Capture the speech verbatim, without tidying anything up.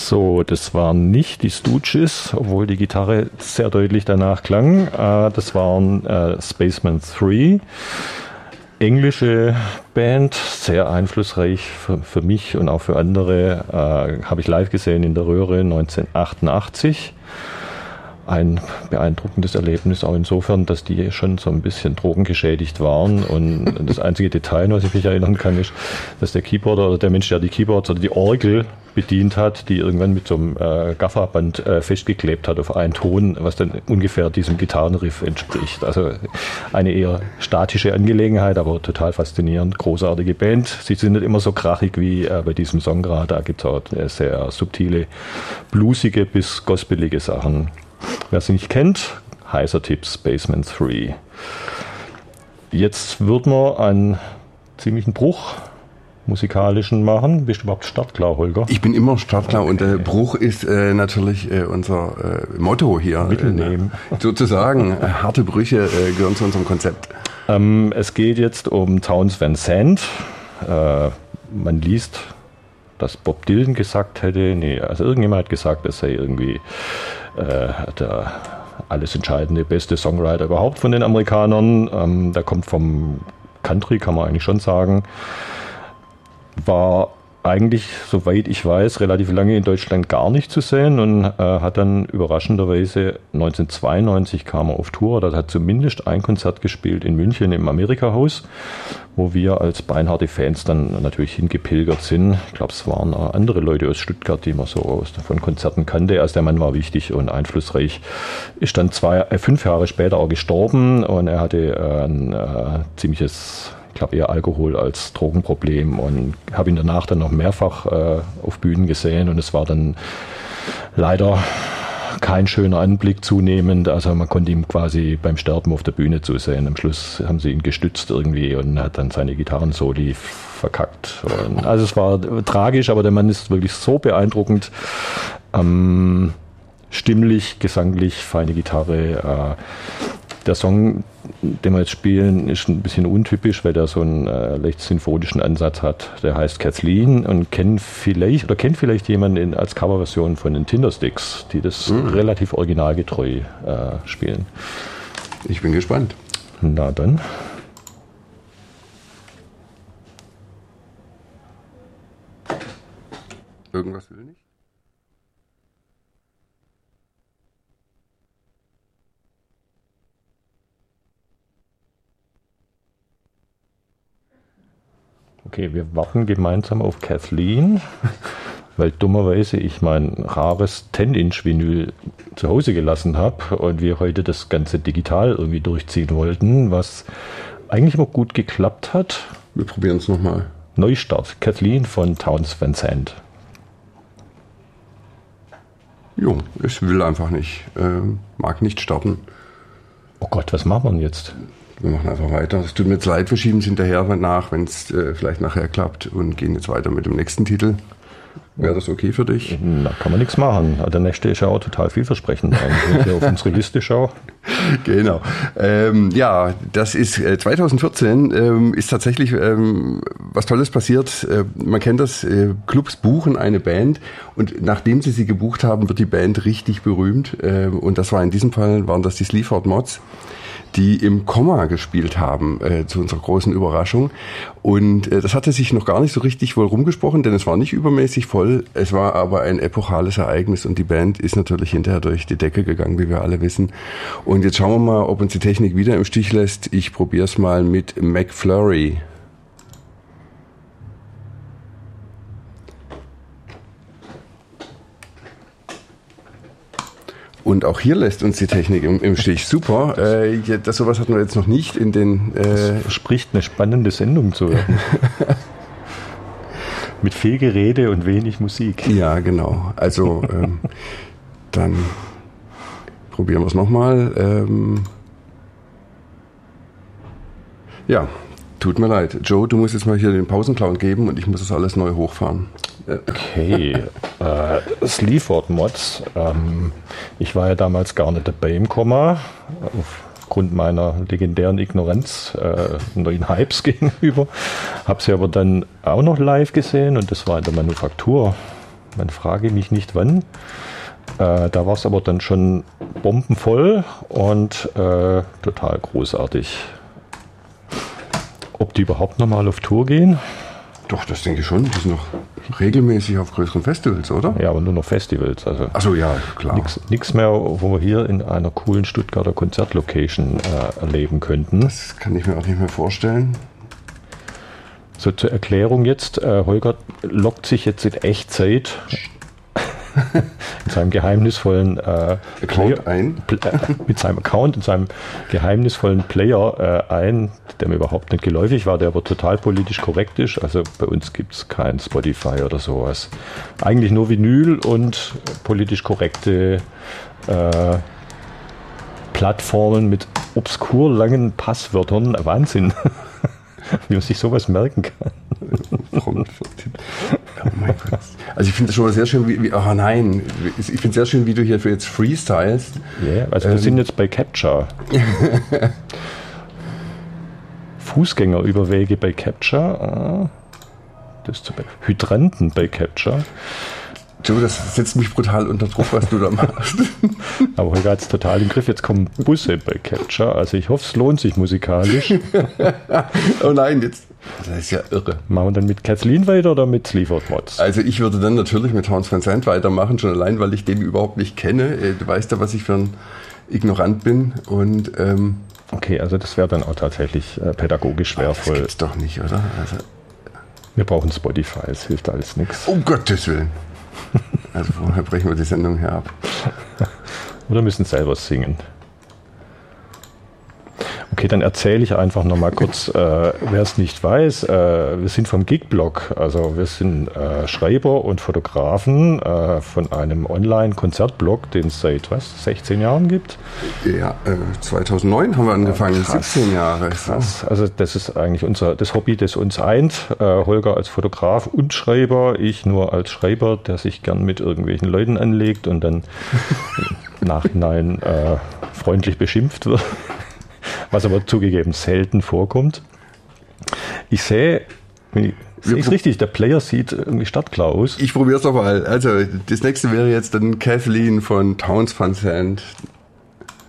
So, das waren nicht die Stooges, obwohl die Gitarre sehr deutlich danach klang. Äh, das waren äh, Spaceman drei. Englische Band, sehr einflussreich für, für mich und auch für andere. Äh, habe ich live gesehen in der Röhre neunzehnhundertachtundachtzig. Ein beeindruckendes Erlebnis auch insofern, dass die schon so ein bisschen drogengeschädigt waren. Und das einzige Detail, was ich mich erinnern kann, ist, dass der Keyboarder oder der Mensch, der die Keyboards oder die Orgel bedient hat, die irgendwann mit so einem äh, Gafferband äh, festgeklebt hat auf einen Ton, was dann ungefähr diesem Gitarrenriff entspricht. Also eine eher statische Angelegenheit, aber total faszinierend, großartige Band. Sie sind nicht immer so krachig wie äh, bei diesem Song gerade. Da gibt es auch äh, sehr subtile, bluesige bis gospelige Sachen. Wer sie nicht kennt, heißer Tipp, Spaceman drei. Jetzt wird man einen ziemlichen Bruch musikalischen machen. Bist du überhaupt startklar, Holger? Ich bin immer startklar und der Bruch ist äh, natürlich äh, unser äh, Motto hier. Mittelnehmen. Äh, sozusagen, äh, harte Brüche äh, gehören zu unserem Konzept. Ähm, es geht jetzt um Townes Van Zandt. Äh, man liest, dass Bob Dylan gesagt hätte, nee, also irgendjemand hat gesagt, es sei irgendwie äh, der alles entscheidende, beste Songwriter überhaupt von den Amerikanern. Ähm, der kommt vom Country, kann man eigentlich schon sagen. War eigentlich, soweit ich weiß, relativ lange in Deutschland gar nicht zu sehen und äh, hat dann überraschenderweise neunzehnhundertzweiundneunzig kam er auf Tour, da hat zumindest ein Konzert gespielt in München im Amerika-Haus, wo wir als beinharte Fans dann natürlich hingepilgert sind. Ich glaube, es waren äh, andere Leute aus Stuttgart, die man so aus, von Konzerten kannte. Also der Mann war wichtig und einflussreich. Ist dann zwei, äh, fünf Jahre später auch gestorben und er hatte äh, ein äh, ziemliches, ich glaube eher Alkohol als Drogenproblem und habe ihn danach dann noch mehrfach äh, auf Bühnen gesehen und es war dann leider kein schöner Anblick zunehmend, also man konnte ihm quasi beim Sterben auf der Bühne zusehen. Am Schluss haben sie ihn gestützt irgendwie und hat dann seine Gitarrensoli verkackt. Und also es war tragisch, aber der Mann ist wirklich so beeindruckend, ähm, stimmlich, gesanglich, feine Gitarre. Äh, Der Song, den wir jetzt spielen, ist ein bisschen untypisch, weil der so einen äh, leicht sinfonischen Ansatz hat. Der heißt Kathleen und kennt vielleicht oder kennt vielleicht jemanden in, als Coverversion von den Tindersticks, die das mhm. relativ originalgetreu äh, spielen. Ich bin gespannt. Na dann. Irgendwas will nicht? Okay, wir warten gemeinsam auf Kathleen, weil dummerweise ich mein rares zehn-Inch-Vinyl zu Hause gelassen habe und wir heute das Ganze digital irgendwie durchziehen wollten, was eigentlich immer gut geklappt hat. Wir probieren es nochmal. Neustart, Kathleen von Townes Van Zandt. Jo, es will einfach nicht, äh, mag nicht starten. Oh Gott, was machen wir denn jetzt? Wir machen einfach weiter. Es tut mir jetzt leid, wir schieben es hinterher nach, wenn es äh, vielleicht nachher klappt und gehen jetzt weiter mit dem nächsten Titel. Wäre das okay für dich? Na, kann man nichts machen. Der nächste ist ja auch total vielversprechend, wenn ich auf unsere Liste schaue. Genau. Ähm, ja, das ist äh, zwanzig vierzehn ähm, ist tatsächlich ähm, was Tolles passiert. Äh, man kennt das, äh, Clubs buchen eine Band und nachdem sie sie gebucht haben, wird die Band richtig berühmt. Äh, und das war in diesem Fall, waren das die Sleaford Mods, die im Komma gespielt haben, äh, zu unserer großen Überraschung. Und äh, das hatte sich noch gar nicht so richtig wohl rumgesprochen, denn es war nicht übermäßig voll. Es war aber ein epochales Ereignis und die Band ist natürlich hinterher durch die Decke gegangen, wie wir alle wissen. Und jetzt schauen wir mal, ob uns die Technik wieder im Stich lässt. Ich probiere es mal mit McFlurry. Und auch hier lässt uns die Technik im, im Stich. Super. Äh, das sowas hatten wir jetzt noch nicht in den. Äh das verspricht eine spannende Sendung zu werden. Mit viel Gerede und wenig Musik. Ja, genau. Also ähm, dann probieren wir es nochmal. Ähm ja, tut mir leid. Joe, du musst jetzt mal hier den Pausenclown geben und ich muss das alles neu hochfahren. Okay, äh, Sleaford Mods. Ähm, ich war ja damals gar nicht dabei im Komma, aufgrund meiner legendären Ignoranz äh, neuen Hypes gegenüber. Habe sie aber dann auch noch live gesehen und das war in der Manufaktur man frage mich nicht wann. Äh, da war es aber dann schon bombenvoll und äh, total großartig. Ob die überhaupt nochmal auf Tour gehen? Doch, das denke ich schon. Die sind noch regelmäßig auf größeren Festivals, oder? Ja, aber nur noch Festivals. Also ach so, ja, klar. Nichts mehr, wo wir hier in einer coolen Stuttgarter Konzertlocation äh, erleben könnten. Das kann ich mir auch nicht mehr vorstellen. So, zur Erklärung jetzt. Äh, Holger loggt sich jetzt in Echtzeit in seinem geheimnisvollen äh, Account Player, ein. Pl- äh, mit seinem Account, in seinem geheimnisvollen Player äh, ein, der mir überhaupt nicht geläufig war, der aber total politisch korrekt ist. Also bei uns gibt es kein Spotify oder sowas. Eigentlich nur Vinyl und politisch korrekte äh, Plattformen mit obskur langen Passwörtern. Wahnsinn, wie man sich sowas merken kann. Oh mein Gott. Also ich finde es schon mal sehr schön, wie, wie oh nein, ich finde es sehr schön, wie du hier für jetzt freestylst. Yeah, also wir ähm. sind jetzt bei Capture. Fußgängerüberwege bei Capture. Das ist Hydranten bei Capture. Joe, das setzt mich brutal unter Druck, was du da machst. Aber Holger hat es total im Griff. Jetzt kommen Busse bei Capture. Also ich hoffe, es lohnt sich musikalisch. Oh nein, jetzt. Das ist ja irre. Machen wir dann mit Kathleen weiter oder mit Sleaford Mods? Also ich würde dann natürlich mit Townes Van Zandt weitermachen, schon allein, weil ich den überhaupt nicht kenne. Du weißt ja, was ich für ein Ignorant bin. Und ähm, okay, also das wäre dann auch tatsächlich äh, pädagogisch wertvoll. Das gibt's doch nicht, oder? Also, wir brauchen Spotify, es hilft alles nichts. Um Gottes Willen. Also vorher brechen wir die Sendung hier ab. Oder müssen selber singen. Okay, dann erzähle ich einfach nochmal kurz, äh, wer es nicht weiß, äh, wir sind vom Gigblog, also wir sind äh, Schreiber und Fotografen äh, von einem Online-Konzertblog, den es seit, was, sechzehn Jahren gibt? Ja, äh, zweitausendneun haben wir angefangen, ja, siebzehn Jahre. Krass. Also das ist eigentlich unser, das Hobby, das uns eint. Äh, Holger als Fotograf und Schreiber, ich nur als Schreiber, der sich gern mit irgendwelchen Leuten anlegt und dann im Nachhinein äh, freundlich beschimpft wird. Was aber zugegeben selten vorkommt. Ich sehe, sehe ich richtig, der Player sieht irgendwie startklar aus. Ich probiere es doch mal. Also das nächste wäre jetzt dann Kathleen von Townes Van Zandt.